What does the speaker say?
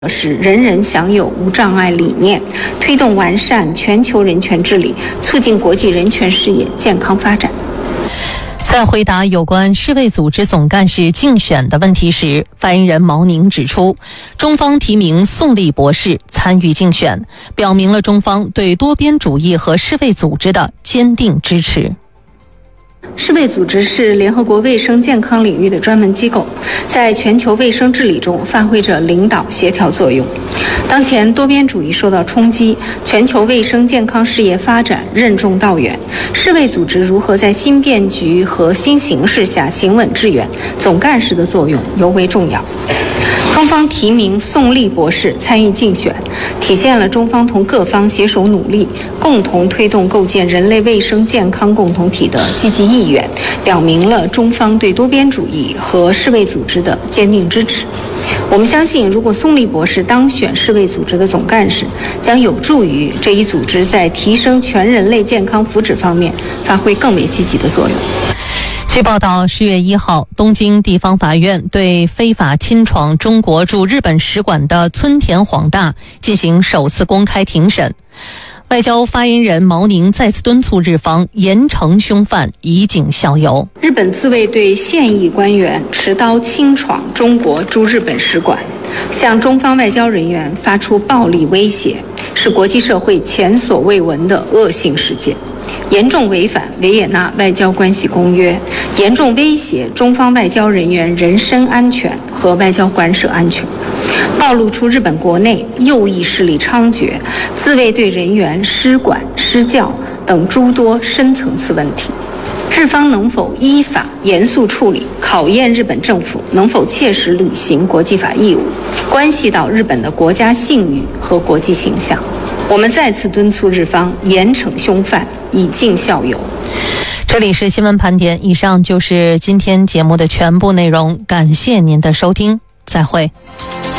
是人人享有无障碍理念，推动完善全球人权治理，促进国际人权事业健康发展。 在回答有关世卫组织总干事竞选的问题时，发言人毛宁指出，中方提名宋立博士参与竞选，表明了中方对多边主义和世卫组织的坚定支持。 世卫组织是联合国卫生健康领域的专门机构，在全球卫生治理中发挥着领导协调作用。当前多边主义受到冲击，全球卫生健康事业发展任重道远，世卫组织如何在新变局和新形势下行稳致远，总干事的作用尤为重要。中方提名宋立博士参与竞选，体现了中方同各方携手努力，共同推动构建人类卫生健康共同体的积极意愿，表明了中方对多边主义和世卫组织的坚定支持。我们相信，如果宋立博士当选世卫组织的总干事，将有助于这一组织在提升全人类健康福祉方面发挥更为积极的作用。 据报道，10月1号，东京地方法院对非法侵闯中国驻日本使馆的村田晃大进行首次公开庭审。外交发言人毛宁再次敦促日方严惩凶犯，以儆效尤。 日本自卫队现役官员持刀侵闯中国驻日本使馆，向中方外交人员发出暴力威胁，是国际社会前所未闻的恶性事件，严重违反维也纳外交关系公约，严重威胁中方外交人员人身安全和外交官舍安全，暴露出日本国内右翼势力猖獗、自卫队人员失管失教等诸多深层次问题。日方能否依法严肃处理，考验日本政府能否切实履行国际法义务，关系到日本的国家信誉和国际形象。我们再次敦促日方严惩凶犯，以儆效尤。 这里是新闻盘点，以上就是今天节目的全部内容，感谢您的收听，再会。